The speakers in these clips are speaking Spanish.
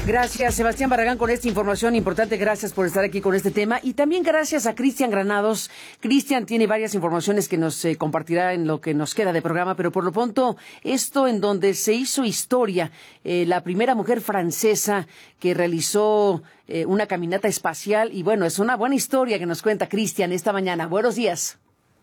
Gracias, Sebastián Barragán, con esta información importante. Gracias por estar aquí con este tema. Y también gracias a Cristian Granados. Cristian tiene varias informaciones que nos compartirá en lo que nos queda de programa, pero por lo pronto, esto en donde se hizo historia, la primera mujer francesa que realizó una caminata espacial. Y bueno, es una buena historia que nos cuenta Cristian esta mañana. Buenos días.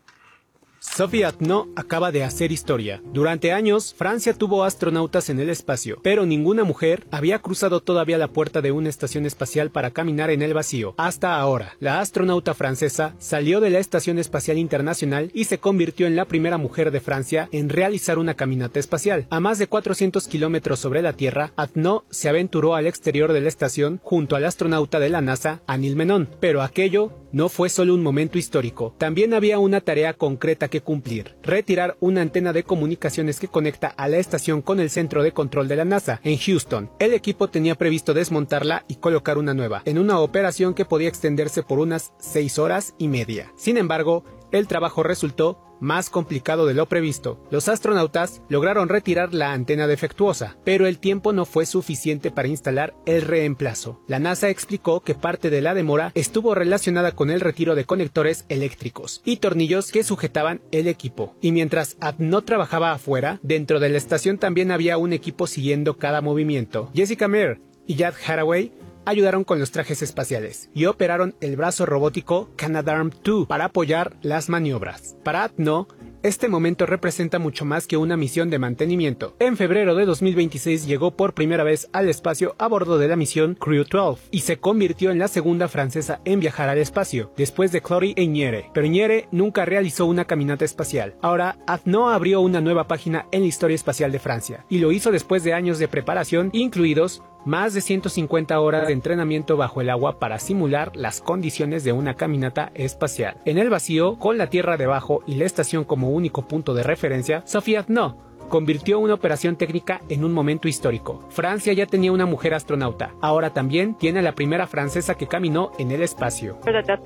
Sophie Atno acaba de hacer historia. Durante años, Francia tuvo astronautas en el espacio, pero ninguna mujer había cruzado todavía la puerta de una estación espacial para caminar en el vacío. Hasta ahora, la astronauta francesa salió de la Estación Espacial Internacional y se convirtió en la primera mujer de Francia en realizar una caminata espacial. A más de 400 kilómetros sobre la Tierra, Atno se aventuró al exterior de la estación junto al astronauta de la NASA, Anil Menon. Pero aquello no fue solo un momento histórico. También había una tarea concreta que cumplir: retirar una antena de comunicaciones que conecta a la estación con el centro de control de la NASA en Houston. El equipo tenía previsto desmontarla y colocar una nueva, en una operación que podía extenderse por unas 6 horas y media. Sin embargo, el trabajo resultó más complicado de lo previsto. Los astronautas lograron retirar la antena defectuosa, pero el tiempo no fue suficiente para instalar el reemplazo. La NASA explicó que parte de la demora estuvo relacionada con el retiro de conectores eléctricos y tornillos que sujetaban el equipo. Y mientras Atno trabajaba afuera, dentro de la estación también había un equipo siguiendo cada movimiento. Jessica Meir y Jad Haraway ayudaron con los trajes espaciales y operaron el brazo robótico Canadarm2 para apoyar las maniobras. Para Atno, este momento representa mucho más que una misión de mantenimiento. En febrero de 2026 llegó por primera vez al espacio a bordo de la misión Crew 12 y se convirtió en la segunda francesa en viajar al espacio, después de Chloé Igniere. Pero Igniere nunca realizó una caminata espacial. Ahora, Atno abrió una nueva página en la historia espacial de Francia, y lo hizo después de años de preparación, incluidos más de 150 horas de entrenamiento bajo el agua para simular las condiciones de una caminata espacial. En el vacío, con la Tierra debajo y la estación como único punto de referencia, Sophie Atno convirtió una operación técnica en un momento histórico. Francia ya tenía una mujer astronauta. Ahora también tiene la primera francesa que caminó en el espacio.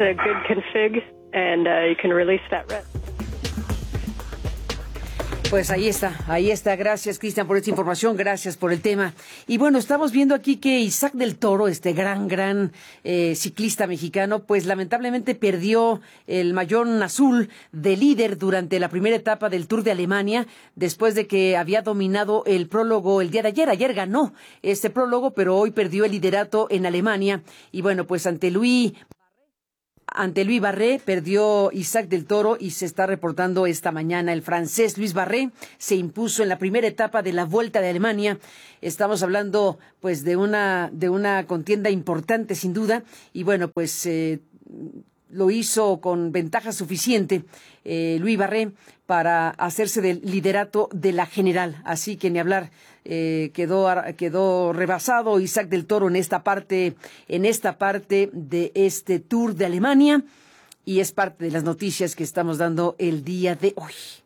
Pues ahí está. Gracias, Cristian, por esta información. Gracias por el tema. Y bueno, estamos viendo aquí que Isaac del Toro, este gran ciclista mexicano, pues lamentablemente perdió el mallón azul de líder durante la primera etapa del Tour de Alemania, después de que había dominado el prólogo el día de ayer. Ayer ganó este prólogo, pero hoy perdió el liderato en Alemania. Y bueno, pues ante Louis Barré perdió Isaac del Toro, y se está reportando esta mañana el francés Louis Barré se impuso en la primera etapa de la Vuelta de Alemania. Estamos hablando pues de una contienda importante sin duda, y bueno, pues lo hizo con ventaja suficiente Louis Barré para hacerse del liderato de la general. Así que ni hablar, quedó rebasado Isaac del Toro en esta parte de este Tour de Alemania, y es parte de las noticias que estamos dando el día de hoy.